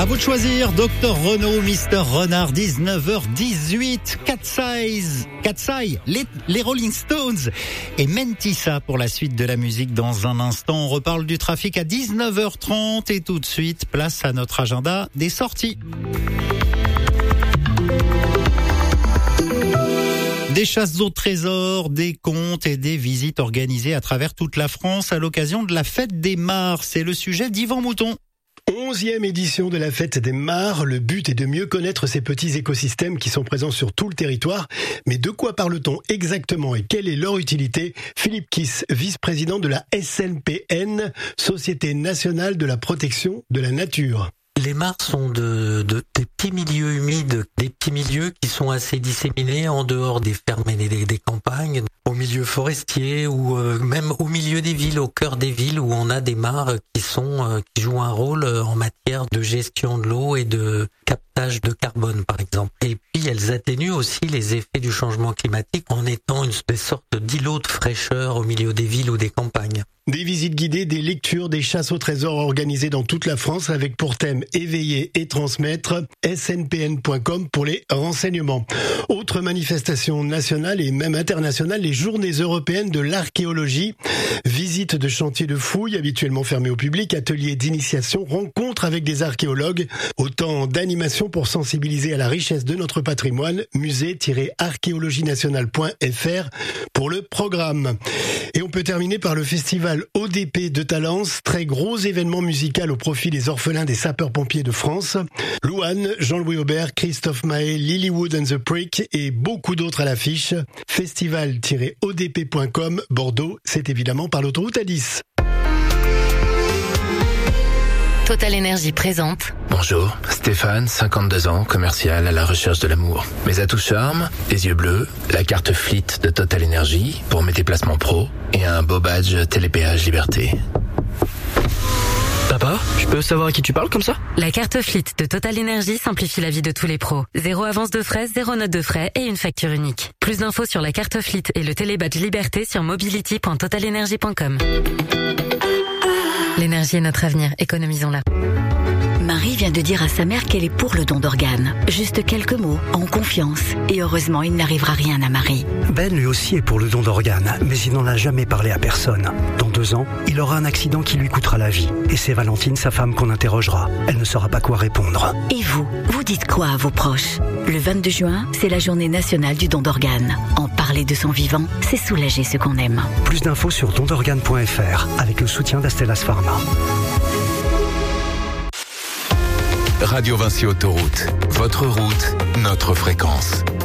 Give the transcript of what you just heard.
À vous de choisir, Dr Renaud, Mister Renard, 19h18, Katsai, les Rolling Stones et Mentissa pour la suite de la musique dans un instant. On reparle du trafic à 19h30 et tout de suite, place à notre agenda des sorties. Des chasses au trésor, des contes et des visites organisées à travers toute la France à l'occasion de la fête des mares. C'est le sujet d'Yvan Mouton. 11e édition de la fête des mares. Le but est de mieux connaître ces petits écosystèmes qui sont présents sur tout le territoire. Mais de quoi parle-t-on exactement et quelle est leur utilité ? Philippe Kiss, vice-président de la SNPN, Société nationale de la protection de la nature. Les mares sont des petits milieux humides, des petits milieux qui sont assez disséminés en dehors des fermes et des campagnes, au milieu forestier ou même au milieu des villes, au cœur des villes où on a des mares qui jouent un rôle en matière de gestion de l'eau et de captage de carbone par exemple. Et puis elles atténuent aussi les effets du changement climatique en étant une sorte d'îlot de fraîcheur au milieu des villes ou des campagnes. Des visites guidées, des lectures, des chasses au trésor organisées dans toute la France avec pour thème éveiller et transmettre. snpn.com pour les renseignements. Autre manifestation nationale et même internationale, les journées européennes de l'archéologie. Visites de chantiers de fouilles habituellement fermés au public, ateliers d'initiation, rencontres avec des archéologues. Autant d'animations pour sensibiliser à la richesse de notre patrimoine. musée-archéologianationale.fr pour le programme. Et on peut terminer par le festival ODP de Talence, très gros événement musical au profit des orphelins des sapeurs-pompiers de France. Louane, Jean-Louis Aubert, Christophe Mahé, Lilywood and the Prick et beaucoup d'autres à l'affiche. Festival-odp.com, Bordeaux, c'est évidemment par l'autoroute A10. Total Énergie présente. Bonjour, Stéphane, 52 ans, commercial à la recherche de l'amour. Mes atouts charme, des yeux bleus, la carte Fleet de Total Énergie pour mes déplacements pro et un beau badge Télépéage Liberté. Papa, je peux savoir à qui tu parles comme ça ? La carte Fleet de Total Énergie simplifie la vie de tous les pros. 0 avance de frais, 0 note de frais et une facture unique. Plus d'infos sur la carte Fleet et le télébadge Liberté sur mobility.totalenergie.com. L'énergie est notre avenir, économisons-la. Marie vient de dire à sa mère qu'elle est pour le don d'organes. Juste quelques mots, en confiance. Et heureusement, il n'arrivera rien à Marie. Ben lui aussi est pour le don d'organes, mais il n'en a jamais parlé à personne. Dans 2 ans, il aura un accident qui lui coûtera la vie. Et c'est Valentine, sa femme, qu'on interrogera. Elle ne saura pas quoi répondre. Et vous dites quoi à vos proches ? Le 22 juin, c'est la journée nationale du don d'organes. En parler de son vivant, c'est soulager ceux qu'on aime. Plus d'infos sur dondorganes.fr avec le soutien d'Astellas Pharma. Radio Vinci Autoroute, votre route, notre fréquence.